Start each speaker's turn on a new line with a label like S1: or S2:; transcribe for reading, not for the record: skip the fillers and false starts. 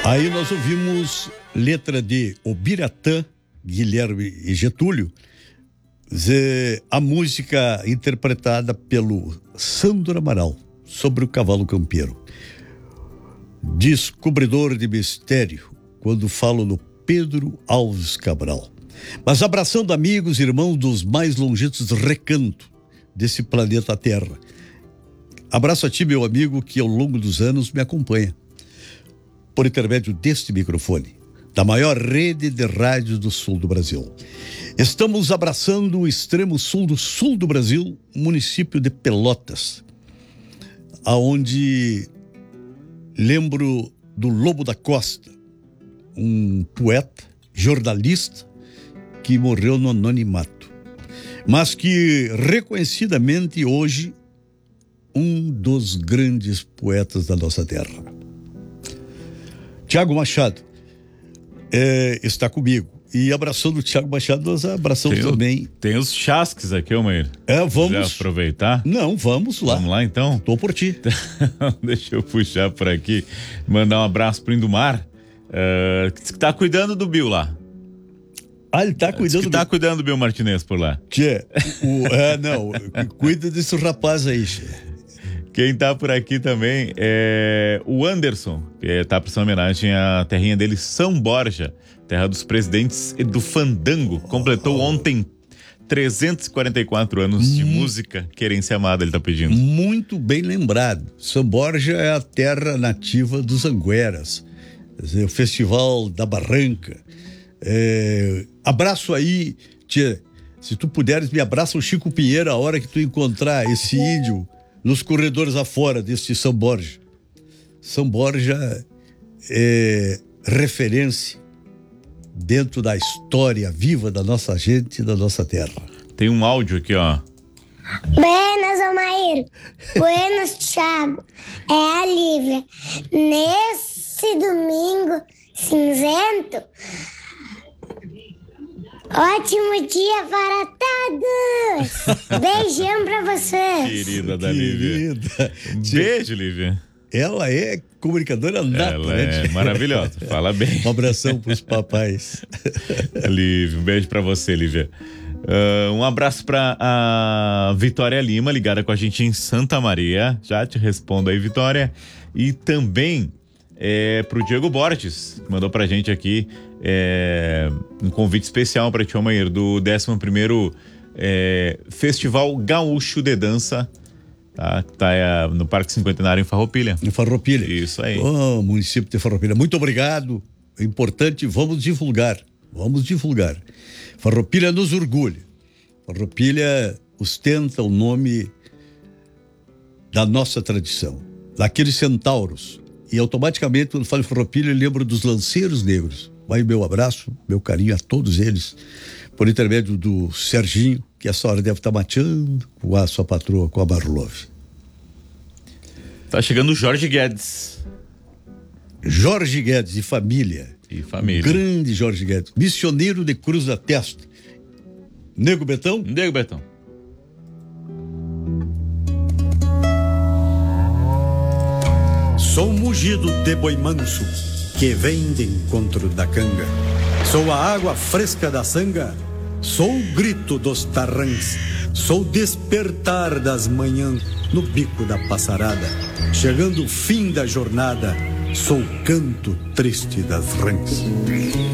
S1: Aí nós ouvimos letra de Obiratã, Guilherme e Getúlio, a música interpretada pelo Sandro Amaral, sobre o cavalo campeiro. Descobridor de mistério, quando falo no Pedro Alves Cabral. Mas abraçando amigos e irmãos dos mais longetos recantos desse planeta Terra. Abraço a ti, meu amigo, que ao longo dos anos me acompanha, por intermédio deste microfone, da maior rede de rádios do sul do Brasil. Estamos abraçando o extremo sul do Brasil, município de Pelotas, aonde lembro do Lobo da Costa, um poeta, jornalista, que morreu no anonimato, mas que reconhecidamente hoje um dos grandes poetas da nossa terra. Tiago Machado está comigo. E abraçando o Tiago Machado, nós abraçamos também.
S2: Tem os chasques aqui, Omair.
S1: Vamos.
S2: Já aproveitar?
S1: Não, vamos lá.
S2: Vamos lá, então?
S1: Tô por ti.
S2: Deixa eu puxar por aqui. Mandar um abraço pro Indomar, que tá cuidando do Bill lá.
S1: Ele tá cuidando
S2: tá cuidando do Bill Martinez por lá.
S1: Não, cuida desse rapaz aí.
S2: Quem tá por aqui também é o Anderson, que tá prestando homenagem à terrinha dele, São Borja, terra dos presidentes e do fandango. Completou ontem 344 anos de música querência amada, ele tá pedindo. Muito bem lembrado.
S1: São Borja é a terra nativa dos Angueras, o Festival da Barranca. Abraço aí, tia. Se tu puderes, me abraça o Chico Pinheiro a hora que tu encontrar esse índio nos corredores afora deste São Borja. São Borja é referência dentro da história viva da nossa gente e da nossa terra.
S2: Tem um áudio aqui, ó.
S3: Buenas, Omair. Buenas, Thiago. É a Lívia. Nesse domingo cinzento, ótimo dia para todos! Beijão pra vocês!
S2: Querida da Lívia. Um beijo, Lívia.
S1: Ela é comunicadora nata,
S2: ela
S1: né?
S2: É maravilhosa, fala bem.
S1: Um abração pros papais.
S2: Lívia, um beijo pra você, Lívia. Um abraço pra a Vitória Lima, ligada com a gente em Santa Maria. Já te respondo aí, Vitória. E também pro Diego Borges, que mandou pra gente aqui um convite especial para ti, Omair, do 11º Festival Gaúcho de Dança, tá no Parque Cinquentenário em Farroupilha.
S1: Em Farroupilha.
S2: Isso aí.
S1: Município de Farroupilha. Muito obrigado. É importante, vamos divulgar. Farroupilha nos orgulha. Farroupilha ostenta o nome da nossa tradição, daqueles centauros. E automaticamente, quando falo em Farroupilha, eu lembro dos lanceiros negros. Vai meu abraço, meu carinho a todos eles, por intermédio do Serginho, que essa hora deve estar mateando com a sua patroa, com a Barlov.
S2: Tá chegando o Jorge Guedes.
S1: Jorge Guedes e família.
S2: O
S1: grande Jorge Guedes, missioneiro de Cruz da Testa. Nego Betão?
S2: Nego Betão.
S4: Sou mugido de boi manso que vem de encontro da canga. Sou a água fresca da sanga, sou o grito dos tarrãs, sou o despertar das manhãs no bico da passarada. Chegando o fim da jornada, sou o canto triste das rãs.